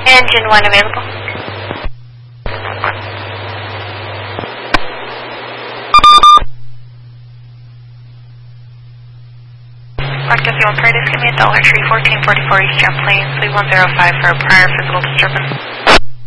Engine 1 available. Mark the fuel operator, give me a $3 1444 East Jet Plains, 3105 for a prior physical disturbance.